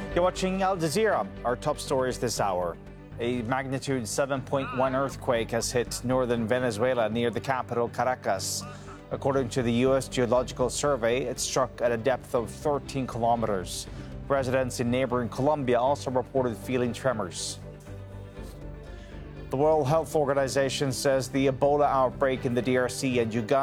You're watching Al Jazeera. Our top stories this hour. A magnitude 7.1 earthquake has hit northern Venezuela near the capital, Caracas. According to the U.S. Geological Survey, it struck at a depth of 13 kilometers. Residents in neighboring Colombia also reported feeling tremors. The World Health Organization says the Ebola outbreak in the DRC and Uganda